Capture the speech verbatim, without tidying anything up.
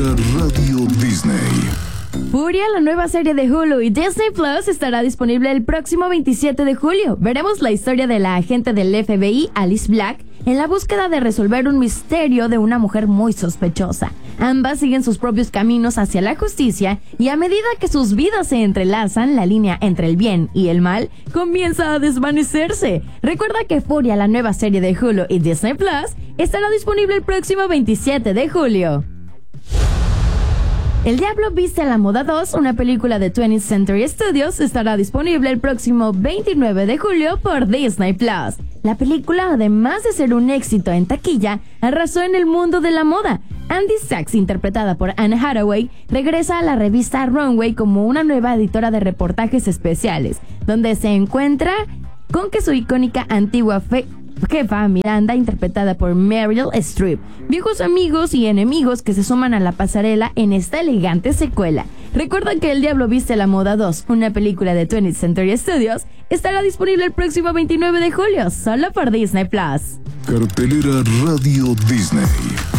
Cartelera Radio Disney. Furia, la nueva serie de Hulu y Disney Plus, estará disponible el próximo veintisiete de julio. Veremos la historia de la agente del F B I, Alice Black, en la búsqueda de resolver un misterio de una mujer muy sospechosa. Ambas siguen sus propios caminos hacia la justicia y a medida que sus vidas se entrelazan, la línea entre el bien y el mal comienza a desvanecerse. Recuerda que Furia, la nueva serie de Hulu y Disney Plus, estará disponible el próximo veintisiete de julio. El Diablo Viste a la Moda dos, una película de twentieth Century Studios, estará disponible el próximo veintinueve de julio por Disney Plus. La película, además de ser un éxito en taquilla, arrasó en el mundo de la moda. Andy Sachs, interpretada por Anne Hathaway, regresa a la revista Runway como una nueva editora de reportajes especiales, donde se encuentra con que su icónica antigua fe jefa Miranda, interpretada por Meryl Streep, viejos amigos y enemigos que se suman a la pasarela en esta elegante secuela. Recuerda que El Diablo Viste a la Moda dos, una película de twentieth Century Studios, estará disponible el próximo veintinueve de julio, solo por Disney Plus. Cartelera Radio Disney.